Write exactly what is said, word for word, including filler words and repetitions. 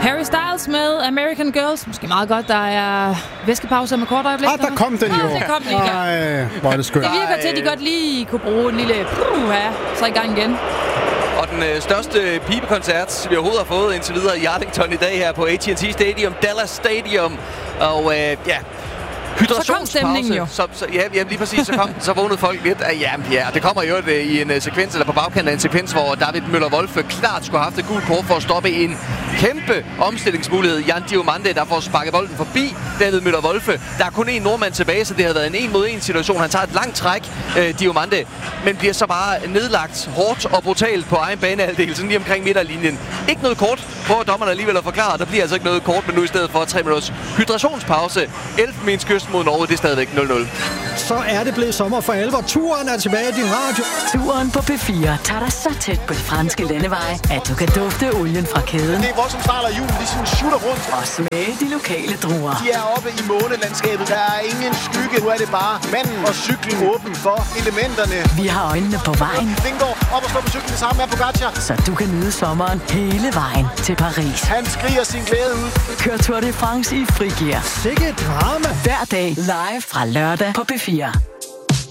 Harry Styles med American Girls. Måske meget godt, der er væskepause med kort øjeblik. Ah, der kom den jo. Ja, det kom lige i gang. Ej, hvor er det skønt. Det virker til, at de godt lige kunne bruge en lille puha, så i gang igen. Og den øh, største pibekoncert, vi overhovedet har fået indtil videre i Arlington i dag her på A T and T Stadium, Dallas Stadium. Og øh, ja... Så kom stemningen jo. Så, så, ja, ja, lige præcis. Så, kom, så vågnede folk lidt af, ja, ja, det kommer jo et, i en uh, sekvens, eller på bagkanten af en sekvens, hvor David Møller-Wolfe klart skulle have haft et gult kort for at stoppe en kæmpe omstillingsmulighed. Jan Diomande, der får sparket bolden forbi David Møller-Wolfe. Der er kun én nordmand tilbage, så det har været en en mod en situation. Han tager et langt træk, uh, Diomande, men bliver så bare nedlagt hårdt og brutalt på egen banehalvdel, sådan lige omkring midterlinjen. Ikke noget kort, prøver dommerne alligevel at forklare. Der bliver altså ikke noget kort, men nu i stedet for tre minutters hydrationspause. Elfenbenskysten mod Norge, det er stadigvæk nul nul. Så er det blevet sommer for alvor. Turen er tilbage i din radio. Turen på P fire tager dig så tæt på de franske landeveje, at du kan dufte olien fra kæden. Det er voldsomt snart af julen, de sådan shooter rundt. Og smage de lokale druer. De er oppe i månelandskabet. Der er ingen skygge. Nu er det bare manden og cyklen åben for elementerne. Vi har øjnene på vejen. Vingård op og stå på cyklen sammen med Pogacar. Så du kan nyde sommeren hele vejen til Paris. Han skriger sin glæde ud. Kør Tour de France i frigear. Sikke drama. Hver dag live fra lørdag på P fire.